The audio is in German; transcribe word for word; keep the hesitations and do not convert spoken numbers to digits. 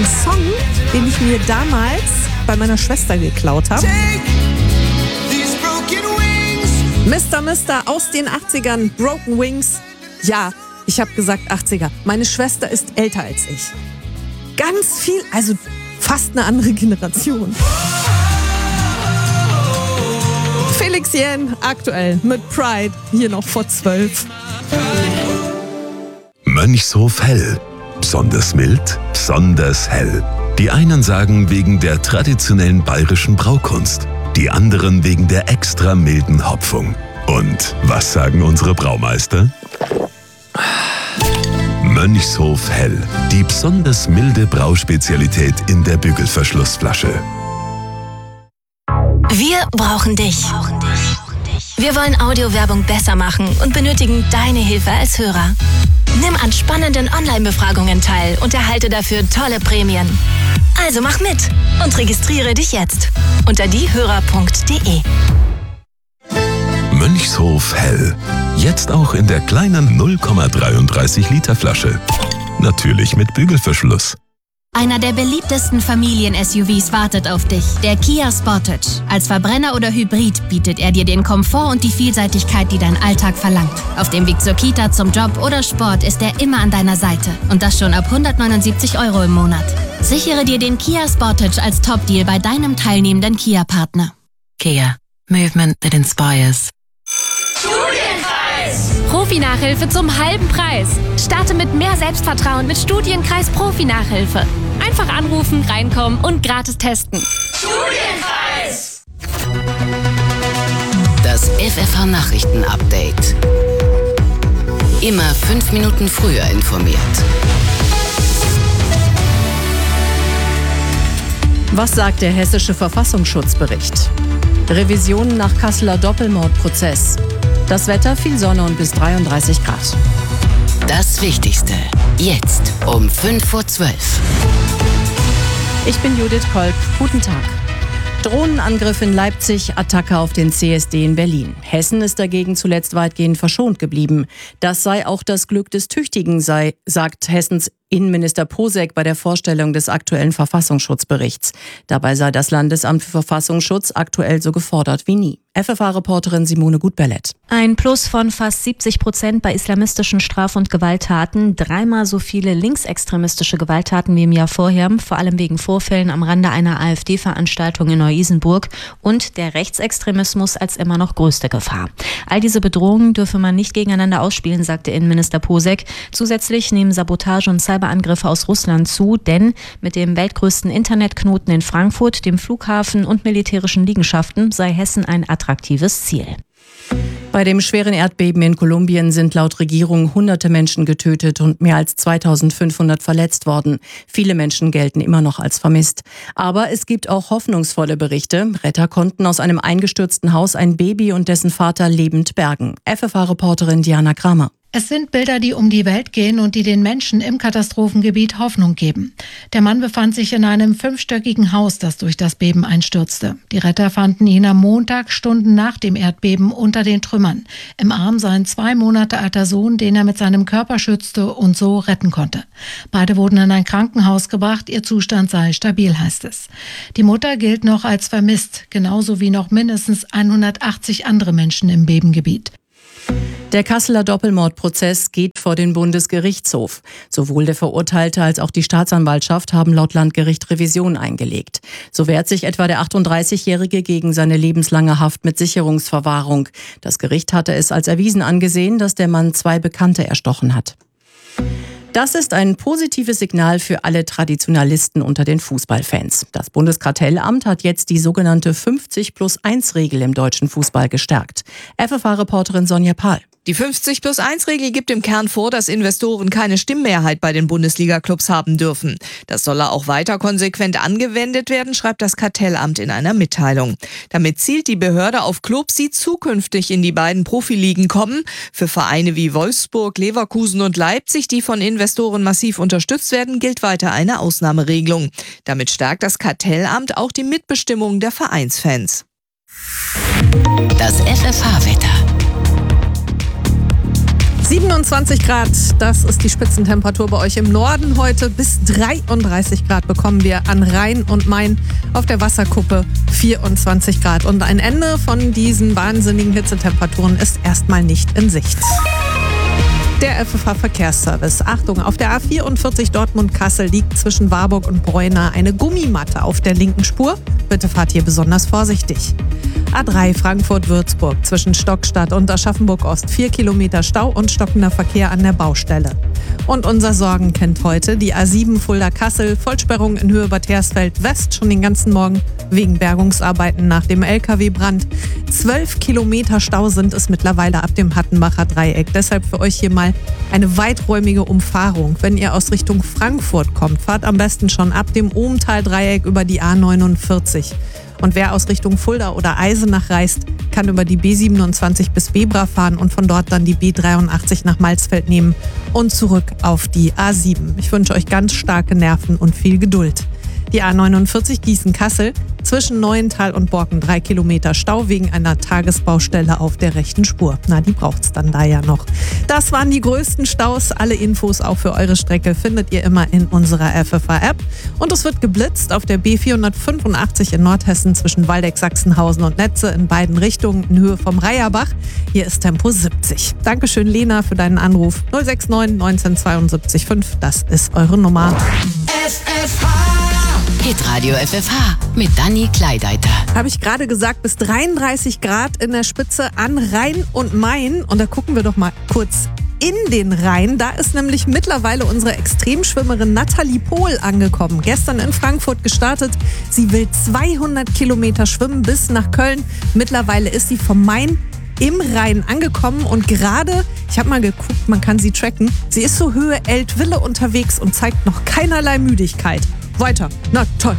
Ein Song, den ich mir damals bei meiner Schwester geklaut habe. Mister Mister aus den achtzigern, Broken Wings. Ja, ich habe gesagt achtziger. Meine Schwester ist älter als ich. Ganz viel, also fast eine andere Generation. Felix Jähn, aktuell mit Pride, hier noch vor zwölf. Mönchshof Hell. Besonders mild, besonders hell. Die einen sagen wegen der traditionellen bayerischen Braukunst, die anderen wegen der extra milden Hopfung. Und was sagen unsere Braumeister? Mönchshof Hell, die besonders milde Brauspezialität in der Bügelverschlussflasche. Wir brauchen dich. Wir wollen Audiowerbung besser machen und benötigen deine Hilfe als Hörer. Nimm an spannenden Online-Befragungen teil und erhalte dafür tolle Prämien. Also mach mit und registriere dich jetzt unter diehörer punkt de. Mönchshof Hell. Jetzt auch in der kleinen null Komma dreiunddreißig Liter Flasche. Natürlich mit Bügelverschluss. Einer der beliebtesten Familien-S U Vs wartet auf dich, der Kia Sportage. Als Verbrenner oder Hybrid bietet er dir den Komfort und die Vielseitigkeit, die dein Alltag verlangt. Auf dem Weg zur Kita, zum Job oder Sport ist er immer an deiner Seite. Und das schon ab hundertneunundsiebzig Euro im Monat. Sichere dir den Kia Sportage als Top-Deal bei deinem teilnehmenden Kia-Partner. Kia. Movement that inspires. Profi-Nachhilfe zum halben Preis. Starte mit mehr Selbstvertrauen mit Studienkreis Profi-Nachhilfe. Einfach anrufen, reinkommen und gratis testen. Studienkreis! Das F F H-Nachrichten-Update. Immer fünf Minuten früher informiert. Was sagt der hessische Verfassungsschutzbericht? Revisionen nach Kasseler Doppelmordprozess. Das Wetter, viel Sonne und bis dreiunddreißig Grad. Das Wichtigste. Jetzt um fünf vor zwölf. Ich bin Judith Kolb. Guten Tag. Drohnenangriff in Leipzig, Attacke auf den C S D in Berlin. Hessen ist dagegen zuletzt weitgehend verschont geblieben. Das sei auch das Glück des Tüchtigen, sei, sagt Hessens Innenminister Posek bei der Vorstellung des aktuellen Verfassungsschutzberichts. Dabei sei das Landesamt für Verfassungsschutz aktuell so gefordert wie nie. F F H-Reporterin Simone Gutbellett. Ein Plus von fast siebzig Prozent bei islamistischen Straf- und Gewalttaten. Dreimal so viele linksextremistische Gewalttaten wie im Jahr vorher, vor allem wegen Vorfällen am Rande einer AfD-Veranstaltung in Neu-Isenburg und der Rechtsextremismus als immer noch größte Gefahr. All diese Bedrohungen dürfe man nicht gegeneinander ausspielen, sagte Innenminister Posek. Zusätzlich nehmen Sabotage und Cyberangriffe aus Russland zu, denn mit dem weltgrößten Internetknoten in Frankfurt, dem Flughafen und militärischen Liegenschaften sei Hessen ein attraktives Ziel. Bei dem schweren Erdbeben in Kolumbien sind laut Regierung hunderte Menschen getötet und mehr als zweitausendfünfhundert verletzt worden. Viele Menschen gelten immer noch als vermisst. Aber es gibt auch hoffnungsvolle Berichte. Retter konnten aus einem eingestürzten Haus ein Baby und dessen Vater lebend bergen. F F H-Reporterin Diana Kramer. Es sind Bilder, die um die Welt gehen und die den Menschen im Katastrophengebiet Hoffnung geben. Der Mann befand sich in einem fünfstöckigen Haus, das durch das Beben einstürzte. Die Retter fanden ihn am Montag, Stunden nach dem Erdbeben, unter den Trümmern. Im Arm sein zwei Monate alter Sohn, den er mit seinem Körper schützte und so retten konnte. Beide wurden in ein Krankenhaus gebracht, ihr Zustand sei stabil, heißt es. Die Mutter gilt noch als vermisst, genauso wie noch mindestens hundertachtzig andere Menschen im Bebengebiet. Der Kasseler Doppelmordprozess geht vor den Bundesgerichtshof. Sowohl der Verurteilte als auch die Staatsanwaltschaft haben laut Landgericht Revision eingelegt. So wehrt sich etwa der achtunddreißigjährige gegen seine lebenslange Haft mit Sicherungsverwahrung. Das Gericht hatte es als erwiesen angesehen, dass der Mann zwei Bekannte erstochen hat. Das ist ein positives Signal für alle Traditionalisten unter den Fußballfans. Das Bundeskartellamt hat jetzt die sogenannte fünfzig plus eins Regel im deutschen Fußball gestärkt. F F H-Reporterin Sonja Pahl. Die fünfzig plus eins Regel gibt im Kern vor, dass Investoren keine Stimmmehrheit bei den Bundesliga-Clubs haben dürfen. Das solle auch weiter konsequent angewendet werden, schreibt das Kartellamt in einer Mitteilung. Damit zielt die Behörde auf Clubs, die zukünftig in die beiden Profiligen kommen. Für Vereine wie Wolfsburg, Leverkusen und Leipzig, die von Investoren massiv unterstützt werden, gilt weiter eine Ausnahmeregelung. Damit stärkt das Kartellamt auch die Mitbestimmung der Vereinsfans. Das F F H-Wetter. siebenundzwanzig Grad, das ist die Spitzentemperatur bei euch im Norden heute. Bis dreiunddreißig Grad bekommen wir an Rhein und Main, auf der Wasserkuppe vierundzwanzig Grad. Und ein Ende von diesen wahnsinnigen Hitzetemperaturen ist erstmal nicht in Sicht. Der F F H-Verkehrsservice. Achtung, auf der A vierundvierzig Dortmund-Kassel liegt zwischen Warburg und Breuna eine Gummimatte auf der linken Spur. Bitte fahrt hier besonders vorsichtig. A drei Frankfurt-Würzburg zwischen Stockstadt und Aschaffenburg-Ost. Vier Kilometer Stau und stockender Verkehr an der Baustelle. Und unser Sorgenkind heute, die A sieben Fulda-Kassel. Vollsperrung in Höhe Bad Hersfeld-West schon den ganzen Morgen wegen Bergungsarbeiten nach dem L K W-Brand. Zwölf Kilometer Stau sind es mittlerweile ab dem Hattenbacher Dreieck. Deshalb für euch hier mal eine weiträumige Umfahrung. Wenn ihr aus Richtung Frankfurt kommt, fahrt am besten schon ab dem Ohmtal-Dreieck über die A neunundvierzig. Und wer aus Richtung Fulda oder Eisenach reist, kann über die B siebenundzwanzig bis Bebra fahren und von dort dann die B dreiundachtzig nach Malzfeld nehmen und zurück auf die A sieben. Ich wünsche euch ganz starke Nerven und viel Geduld. Die A neunundvierzig Gießen-Kassel zwischen Neuental und Borken drei Kilometer Stau wegen einer Tagesbaustelle auf der rechten Spur. Na, die braucht's dann da ja noch. Das waren die größten Staus. Alle Infos auch für eure Strecke findet ihr immer in unserer F F H-App. Und es wird geblitzt auf der B vierhundertfünfundachtzig in Nordhessen zwischen Waldeck, Sachsenhausen und Netze in beiden Richtungen in Höhe vom Reierbach. Hier ist Tempo siebzig. Dankeschön, Lena, für deinen Anruf. null sechs neun neunzehn zweiundsiebzig fünf. Das ist eure Nummer. F F H Hitradio F F H mit Dani Kleideiter. Habe ich gerade gesagt, bis dreiunddreißig Grad in der Spitze an Rhein und Main. Und da gucken wir doch mal kurz in den Rhein. Da ist nämlich mittlerweile unsere Extremschwimmerin Nathalie Pohl angekommen. Gestern in Frankfurt gestartet. Sie will zweihundert Kilometer schwimmen bis nach Köln. Mittlerweile ist sie vom Main im Rhein angekommen und gerade, ich habe mal geguckt, man kann sie tracken, sie ist so Höhe Eltville unterwegs und zeigt noch keinerlei Müdigkeit. Weiter. Na toll.